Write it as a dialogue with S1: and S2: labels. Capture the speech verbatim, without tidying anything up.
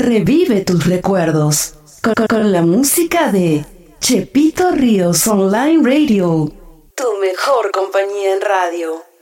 S1: Revive tus recuerdos con, con- con la música de Chepito Ríos Online Radio. Tu mejor compañía en radio.